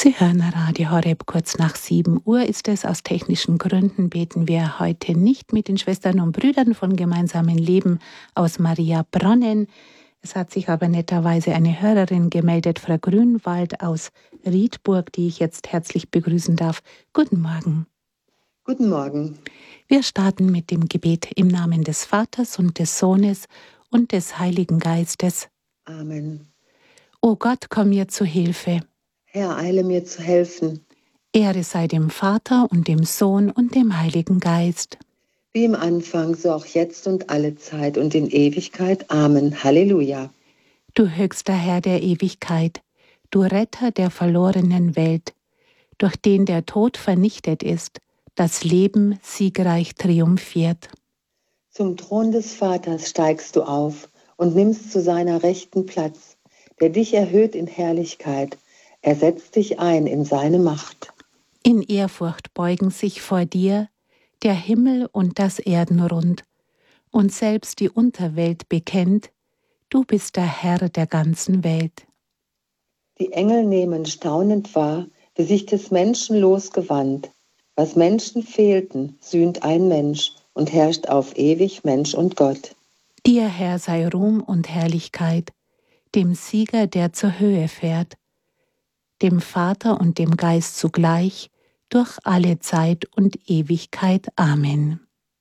Sie hören Radio Horeb, kurz nach 7 Uhr ist es. Aus technischen Gründen beten wir heute nicht mit den Schwestern und Brüdern von Gemeinsamen Leben aus Maria Bronnen. Es hat sich aber netterweise eine Hörerin gemeldet, Frau Grünwald aus Riedburg, die ich jetzt herzlich begrüßen darf. Guten Morgen. Guten Morgen. Wir starten mit dem Gebet im Namen des Vaters und des Sohnes und des Heiligen Geistes. Amen. O Gott, komm mir zu Hilfe. Herr, eile mir zu helfen. Ehre sei dem Vater und dem Sohn und dem Heiligen Geist. Wie im Anfang, so auch jetzt und alle Zeit und in Ewigkeit. Amen. Halleluja. Du höchster Herr der Ewigkeit, du Retter der verlorenen Welt, durch den der Tod vernichtet ist, das Leben siegreich triumphiert. Zum Thron des Vaters steigst du auf und nimmst zu seiner Rechten Platz, der dich erhöht in Herrlichkeit. Er setzt dich ein in seine Macht. In Ehrfurcht beugen sich vor dir der Himmel und das Erdenrund, und selbst die Unterwelt bekennt, du bist der Herr der ganzen Welt. Die Engel nehmen staunend wahr, wie sich des Menschen losgewandt. Was Menschen fehlten, sühnt ein Mensch und herrscht auf ewig Mensch und Gott. Dir, Herr, sei Ruhm und Herrlichkeit, dem Sieger, der zur Höhe fährt, dem Vater und dem Geist zugleich, durch alle Zeit und Ewigkeit. Amen.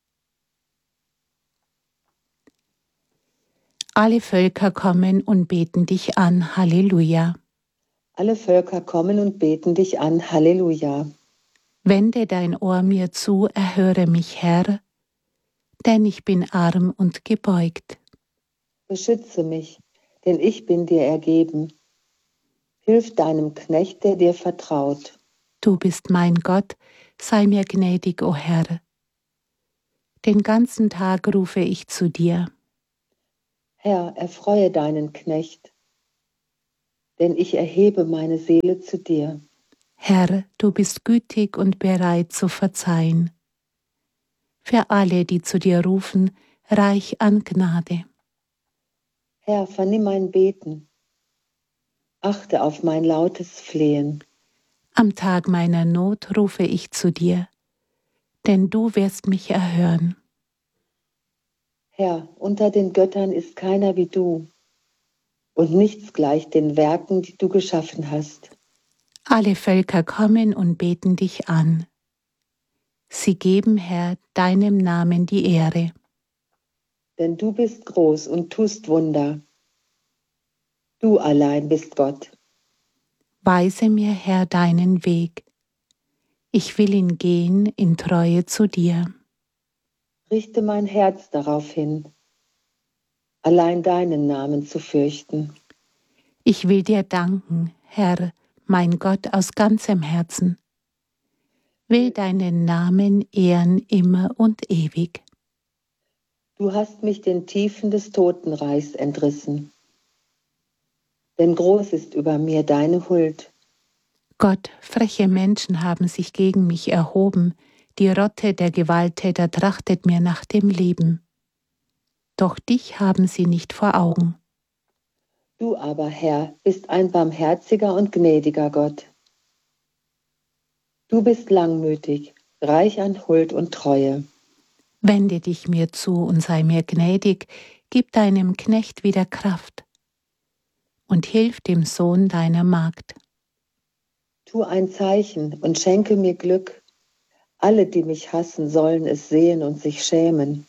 Alle Völker kommen und beten dich an. Halleluja. Alle Völker kommen und beten dich an. Halleluja. Wende dein Ohr mir zu, erhöre mich, Herr, denn ich bin arm und gebeugt. Beschütze mich, denn ich bin dir ergeben. Hilf deinem Knecht, der dir vertraut. Du bist mein Gott, sei mir gnädig, o Herr. Den ganzen Tag rufe ich zu dir. Herr, erfreue deinen Knecht, denn ich erhebe meine Seele zu dir. Herr, du bist gütig und bereit zu verzeihen. Für alle, die zu dir rufen, reich an Gnade. Herr, vernimm mein Beten. Achte auf mein lautes Flehen. Am Tag meiner Not rufe ich zu dir, denn du wirst mich erhören. Herr, unter den Göttern ist keiner wie du, und nichts gleich den Werken, die du geschaffen hast. Alle Völker kommen und beten dich an. Sie geben, Herr, deinem Namen die Ehre. Denn du bist groß und tust Wunder. Du allein bist Gott. Weise mir, Herr, deinen Weg. Ich will ihn gehen in Treue zu dir. Richte mein Herz darauf hin, allein deinen Namen zu fürchten. Ich will dir danken, Herr, mein Gott, aus ganzem Herzen. Will deinen Namen ehren immer und ewig. Du hast mich den Tiefen des Totenreichs entrissen. Denn groß ist über mir deine Huld. Gott, freche Menschen haben sich gegen mich erhoben, die Rotte der Gewalttäter trachtet mir nach dem Leben. Doch dich haben sie nicht vor Augen. Du aber, Herr, bist ein barmherziger und gnädiger Gott. Du bist langmütig, reich an Huld und Treue. Wende dich mir zu und sei mir gnädig, gib deinem Knecht wieder Kraft und hilf dem Sohn deiner Magd. Tu ein Zeichen und schenke mir Glück. Alle, die mich hassen, sollen es sehen und sich schämen.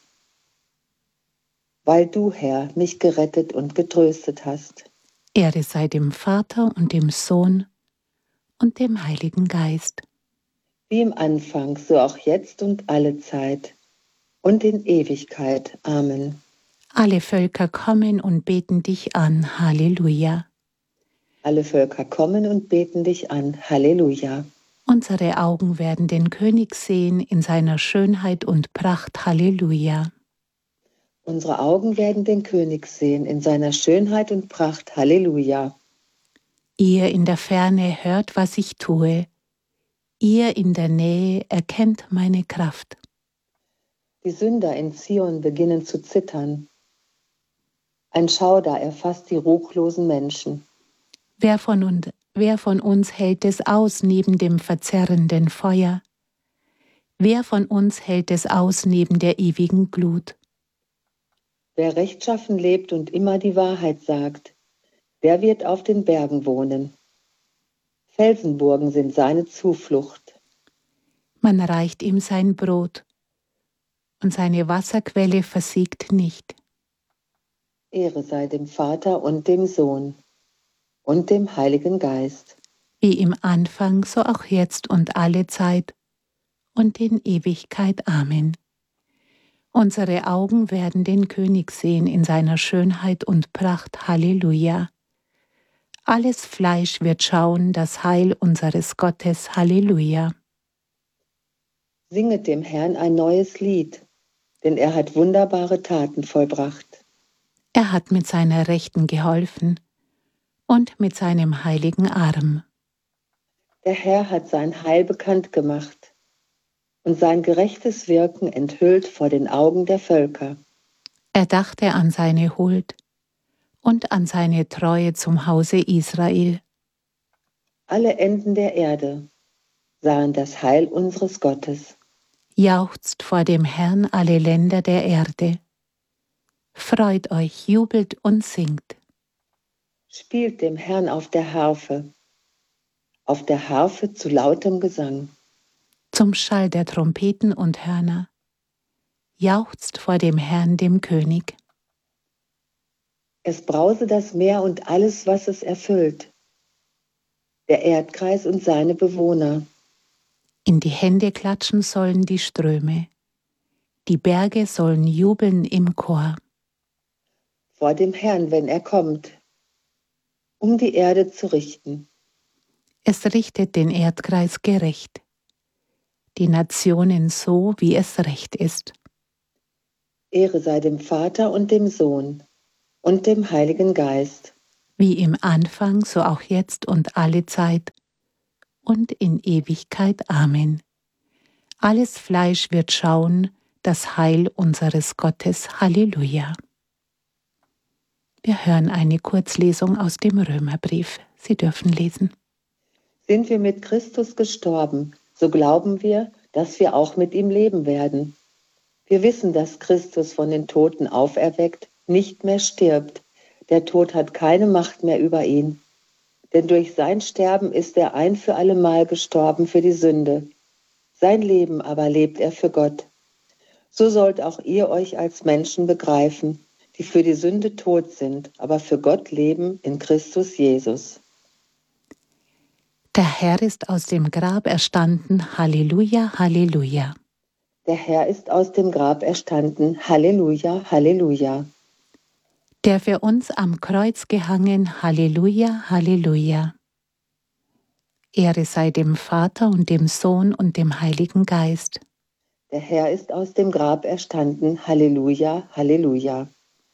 Weil du, Herr, mich gerettet und getröstet hast. Ehre sei dem Vater und dem Sohn und dem Heiligen Geist. Wie im Anfang, so auch jetzt und alle Zeit und in Ewigkeit. Amen. Alle Völker kommen und beten dich an. Halleluja. Alle Völker kommen und beten dich an. Halleluja. Unsere Augen werden den König sehen in seiner Schönheit und Pracht. Halleluja. Unsere Augen werden den König sehen in seiner Schönheit und Pracht. Halleluja. Ihr in der Ferne hört, was ich tue. Ihr in der Nähe erkennt meine Kraft. Die Sünder in Zion beginnen zu zittern. Ein Schauder erfasst die ruchlosen Menschen. Wer von uns hält es aus neben dem verzerrenden Feuer? Wer von uns hält es aus neben der ewigen Glut? Wer rechtschaffen lebt und immer die Wahrheit sagt, der wird auf den Bergen wohnen. Felsenburgen sind seine Zuflucht. Man reicht ihm sein Brot, und seine Wasserquelle versiegt nicht. Ehre sei dem Vater und dem Sohn und dem Heiligen Geist. Wie im Anfang, so auch jetzt und alle Zeit und in Ewigkeit. Amen. Unsere Augen werden den König sehen in seiner Schönheit und Pracht. Halleluja. Alles Fleisch wird schauen das Heil unseres Gottes. Halleluja. Singet dem Herrn ein neues Lied, denn er hat wunderbare Taten vollbracht. Er hat mit seiner Rechten geholfen und mit seinem heiligen Arm. Der Herr hat sein Heil bekannt gemacht und sein gerechtes Wirken enthüllt vor den Augen der Völker. Er dachte an seine Huld und an seine Treue zum Hause Israel. Alle Enden der Erde sahen das Heil unseres Gottes. Jauchzt vor dem Herrn alle Länder der Erde. Freut euch, jubelt und singt. Spielt dem Herrn auf der Harfe zu lautem Gesang. Zum Schall der Trompeten und Hörner. Jauchzt vor dem Herrn, dem König. Es brause das Meer und alles, was es erfüllt, der Erdkreis und seine Bewohner. In die Hände klatschen sollen die Ströme. Die Berge sollen jubeln im Chor. Vor dem Herrn, wenn er kommt, um die Erde zu richten. Es richtet den Erdkreis gerecht, die Nationen so, wie es recht ist. Ehre sei dem Vater und dem Sohn und dem Heiligen Geist. Wie im Anfang, so auch jetzt und alle Zeit und in Ewigkeit. Amen. Alles Fleisch wird schauen das Heil unseres Gottes. Halleluja. Wir hören eine Kurzlesung aus dem Römerbrief. Sie dürfen lesen. Sind wir mit Christus gestorben, so glauben wir, dass wir auch mit ihm leben werden. Wir wissen, dass Christus von den Toten auferweckt nicht mehr stirbt. Der Tod hat keine Macht mehr über ihn. Denn durch sein Sterben ist er ein für allemal gestorben für die Sünde. Sein Leben aber lebt er für Gott. So sollt auch ihr euch als Menschen begreifen, die für die Sünde tot sind, aber für Gott leben in Christus Jesus. Der Herr ist aus dem Grab erstanden. Halleluja, Halleluja. Der Herr ist aus dem Grab erstanden. Halleluja, Halleluja. Der für uns am Kreuz gehangen. Halleluja, Halleluja. Ehre sei dem Vater und dem Sohn und dem Heiligen Geist. Der Herr ist aus dem Grab erstanden. Halleluja, Halleluja.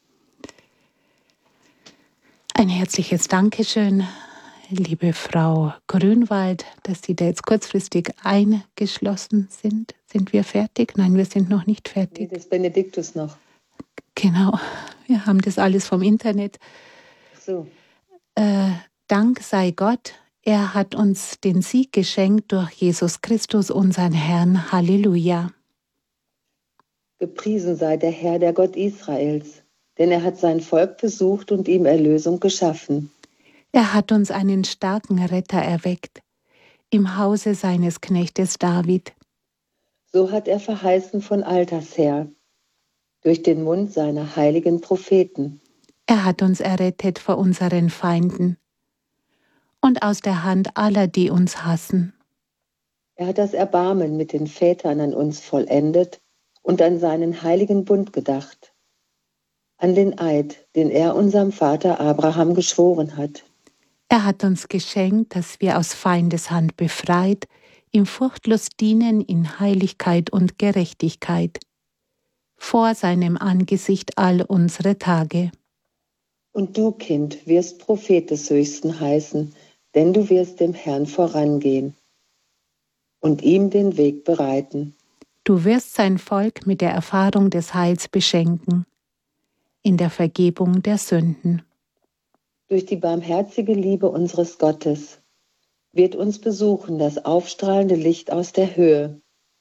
Ein herzliches Dankeschön, liebe Frau Grünwald, dass Sie da jetzt kurzfristig eingeschlossen sind. Sind wir fertig? Nein, wir sind noch nicht fertig. Nee, das Benediktus noch. Genau, wir haben das alles vom Internet. So. Dank sei Gott, er hat uns den Sieg geschenkt durch Jesus Christus, unseren Herrn. Halleluja. Gepriesen sei der Herr, der Gott Israels, denn er hat sein Volk besucht und ihm Erlösung geschaffen. Er hat uns einen starken Retter erweckt, im Hause seines Knechtes David. So hat er verheißen von alters her, durch den Mund seiner heiligen Propheten. Er hat uns errettet vor unseren Feinden und aus der Hand aller, die uns hassen. Er hat das Erbarmen mit den Vätern an uns vollendet und an seinen heiligen Bund gedacht, an den Eid, den er unserem Vater Abraham geschworen hat. Er hat uns geschenkt, dass wir aus Feindeshand befreit, ihm furchtlos dienen in Heiligkeit und Gerechtigkeit, vor seinem Angesicht all unsere Tage. Und du, Kind, wirst Prophet des Höchsten heißen, denn du wirst dem Herrn vorangehen und ihm den Weg bereiten. Du wirst sein Volk mit der Erfahrung des Heils beschenken, in der Vergebung der Sünden. Durch die barmherzige Liebe unseres Gottes wird uns besuchen das aufstrahlende Licht aus der Höhe,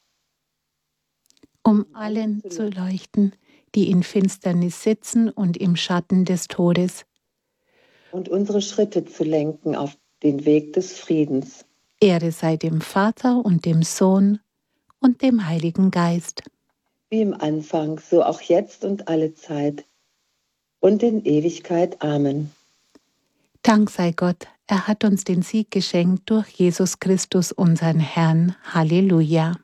um allen zu leuchten, die in Finsternis sitzen und im Schatten des Todes, und unsere Schritte zu lenken auf den Weg des Friedens. Ehre sei dem Vater und dem Sohn und dem Heiligen Geist. Wie im Anfang, so auch jetzt und alle Zeit und in Ewigkeit. Amen. Dank sei Gott, er hat uns den Sieg geschenkt durch Jesus Christus, unseren Herrn. Halleluja.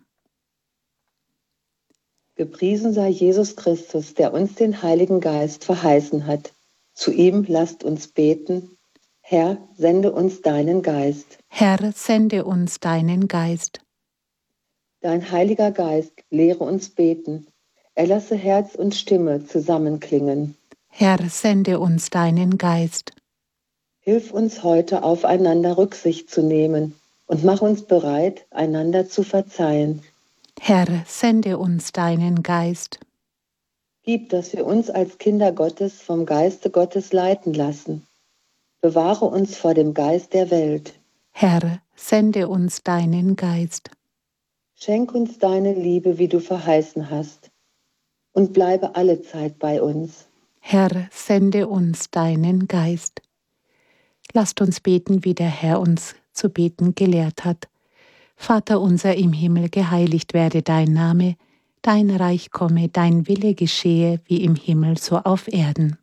Gepriesen sei Jesus Christus, der uns den Heiligen Geist verheißen hat. Zu ihm lasst uns beten. Herr, sende uns deinen Geist. Herr, sende uns deinen Geist. Dein Heiliger Geist lehre uns beten. Er lasse Herz und Stimme zusammenklingen. Herr, sende uns deinen Geist. Hilf uns heute aufeinander Rücksicht zu nehmen und mach uns bereit, einander zu verzeihen. Herr, sende uns deinen Geist. Gib, dass wir uns als Kinder Gottes vom Geiste Gottes leiten lassen. Bewahre uns vor dem Geist der Welt. Herr, sende uns deinen Geist. Schenk uns deine Liebe, wie du verheißen hast, und bleibe allezeit bei uns. Herr, sende uns deinen Geist. Lasst uns beten, wie der Herr uns zu beten gelehrt hat. Vater unser im Himmel, geheiligt werde dein Name, dein Reich komme, dein Wille geschehe, wie im Himmel so auf Erden.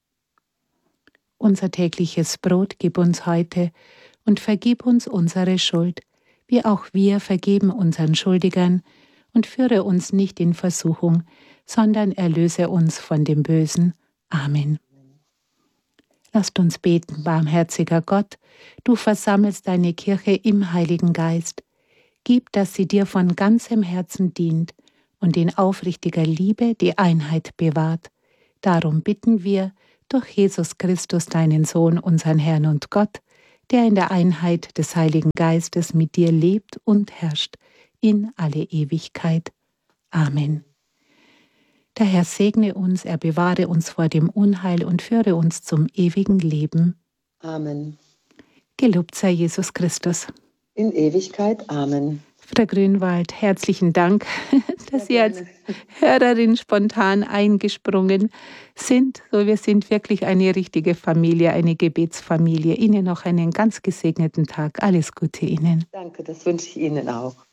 Unser tägliches Brot gib uns heute und vergib uns unsere Schuld, wie auch wir vergeben unseren Schuldigern, und führe uns nicht in Versuchung, sondern erlöse uns von dem Bösen. Amen. Lasst uns beten, barmherziger Gott, du versammelst deine Kirche im Heiligen Geist. Gib, dass sie dir von ganzem Herzen dient und in aufrichtiger Liebe die Einheit bewahrt. Darum bitten wir durch Jesus Christus, deinen Sohn, unseren Herrn und Gott, der in der Einheit des Heiligen Geistes mit dir lebt und herrscht in alle Ewigkeit. Amen. Der Herr segne uns, er bewahre uns vor dem Unheil und führe uns zum ewigen Leben. Amen. Gelobt sei Jesus Christus. In Ewigkeit. Amen. Frau Grünwald, herzlichen Dank, dass Sie als Hörerin spontan eingesprungen sind. So, wir sind wirklich eine richtige Familie, eine Gebetsfamilie. Ihnen noch einen ganz gesegneten Tag. Alles Gute Ihnen. Danke, das wünsche ich Ihnen auch.